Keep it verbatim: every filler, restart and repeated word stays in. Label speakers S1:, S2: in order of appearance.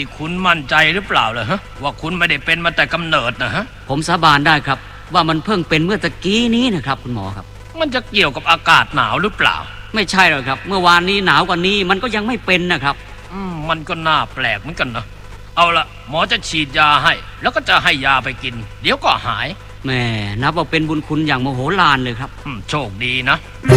S1: นี่คุณมั่นใจหรือเปล่าล่ะฮะว่าคุณไม่ได้เป็นมาแต่กำเนิดนะฮะ
S2: ผมสาบานได้ครับว่ามันเพิ่งเป็นเมื่อตะกี้นี้นะครับคุณหมอครับ
S1: มันจะเกี่ยวกับอากาศหนาวหรือเปล่า
S2: ไม่ใช่หรอกครับเมื่อวานนี้หนาวกว่านี้มันก็ยังไม่เป็นนะครับ
S1: อืมมันก็น่าแปลกเหมือนกันนะเอาละหมอจะฉีดยาให้แล้วก็จะให้ยาไปกินเดี๋ยวก็หาย
S2: แม่นับว่าเป็นบุญคุณอย่างมโหฬารเลยครับ
S1: อืมโชคดีนะ